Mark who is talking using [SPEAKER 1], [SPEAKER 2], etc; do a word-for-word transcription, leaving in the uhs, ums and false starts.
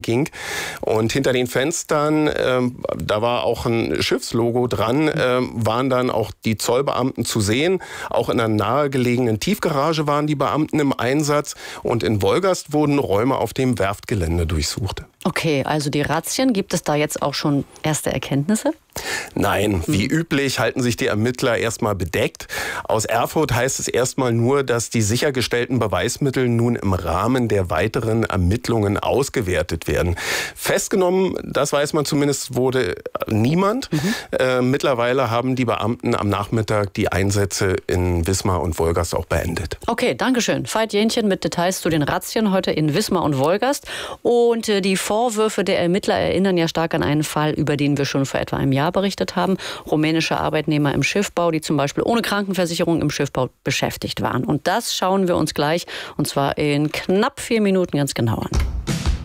[SPEAKER 1] ging. Und hinter den Fenstern, ähm, da war auch ein Schiffslogo dran, ähm, waren dann auch die Zollbeamten zu sehen. Auch in einer nahegelegenen Tiefgarage waren die Beamten im Einsatz. Und in Wolgast wurden Räume auf dem Werftgelände durchsucht.
[SPEAKER 2] Okay, also die Razzien, gibt es da jetzt auch schon erste Erkenntnisse?
[SPEAKER 1] Nein, wie üblich halten sich die Ermittler erstmal bedeckt. Aus Erfurt heißt es erstmal nur, dass die sichergestellten Beweismittel nun im Rahmen der weiteren Ermittlungen ausgewertet werden. Festgenommen, das weiß man zumindest, wurde niemand. Mhm. Äh, mittlerweile haben die Beamten am Nachmittag die Einsätze in Wismar und Wolgast auch beendet.
[SPEAKER 2] Okay, dankeschön. Veit Jähnchen mit Details zu den Razzien heute in Wismar und Wolgast. Und äh, die Vorwürfe der Ermittler erinnern ja stark an einen Fall, über den wir schon vor etwa einem Jahr berichtet haben. Rumänische Arbeitnehmer im Schiffbau, die zum Beispiel ohne Krankenversicherung im Schiffbau beschäftigt waren. Und das schauen wir uns gleich, und zwar in knapp vier Minuten ganz genau an.